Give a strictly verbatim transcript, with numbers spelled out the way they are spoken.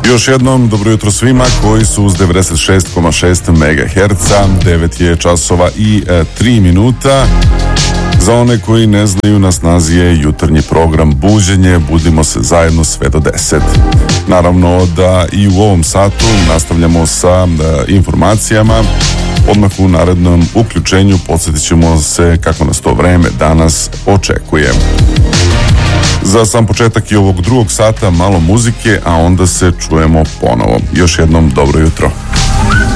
Još jednom dobro jutro svima koji su uz devedeset šest zarez šest megaherca. Devet je časova i e, tri minuta. Za one koji ne znaju, na snazi je jutarnji program Buđenje. Budimo se zajedno sve do deset. Naravno da i u ovom satu nastavljamo sa e, informacijama. Odmah u narednom uključenju podsjetit ćemo se kako nas to vreme danas očekuje. Za sam početak i ovog drugog sata malo muzike, a onda se čujemo ponovo. Još jednom dobro jutro.